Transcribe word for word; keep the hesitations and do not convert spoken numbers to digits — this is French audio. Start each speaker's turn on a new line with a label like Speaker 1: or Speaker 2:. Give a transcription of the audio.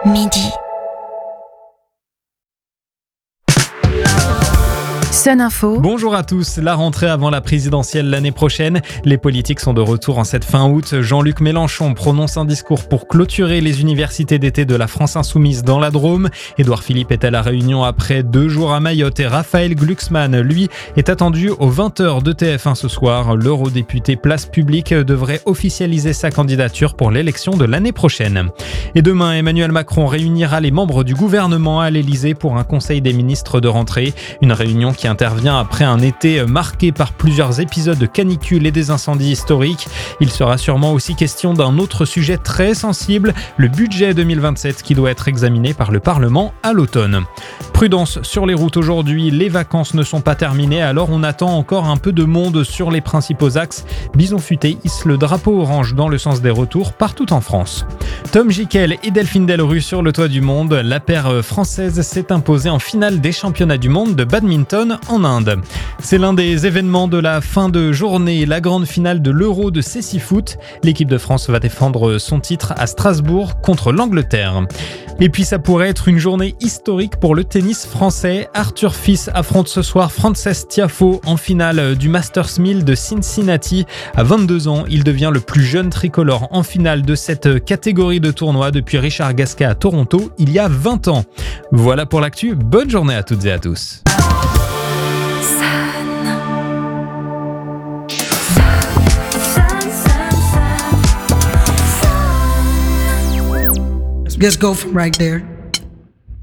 Speaker 1: Midi. Sun Info.
Speaker 2: Bonjour à tous. La rentrée avant la présidentielle l'année prochaine. Les politiques sont de retour en cette fin août. Jean-Luc Mélenchon prononce un discours pour clôturer les universités d'été de la France insoumise dans la Drôme. Édouard Philippe est à la Réunion après deux jours à Mayotte et Raphaël Glucksmann, lui, est attendu aux vingt heures de T F un ce soir. L'eurodéputé Place Publique devrait officialiser sa candidature pour l'élection de l'année prochaine. Et demain, Emmanuel Macron réunira les membres du gouvernement à l'Elysée pour un conseil des ministres de rentrée. Une réunion qui intervient après un été marqué par plusieurs épisodes de canicule et des incendies historiques. Il sera sûrement aussi question d'un autre sujet très sensible, le budget deux mille vingt-sept qui doit être examiné par le Parlement à l'automne. Prudence sur les routes aujourd'hui, les vacances ne sont pas terminées, alors on attend encore un peu de monde sur les principaux axes. Bison Futé hisse le drapeau orange dans le sens des retours partout en France. Tom Gickel et Delphine Delru sur le toit du monde. La paire française s'est imposée en finale des championnats du monde de badminton en Inde. C'est l'un des événements de la fin de journée, la grande finale de l'Euro de cécifoot. L'équipe de France va défendre son titre à Strasbourg contre l'Angleterre. Et puis ça pourrait être une journée historique pour le tennis français. Arthur Fils affronte ce soir Frances Tiafoe en finale du Masters mille de Cincinnati. À vingt-deux ans, il devient le plus jeune tricolore en finale de cette catégorie de tournoi depuis Richard Gasquet à Toronto il y a vingt ans. Voilà pour l'actu, bonne journée à toutes et à tous.
Speaker 3: Let's go from right there.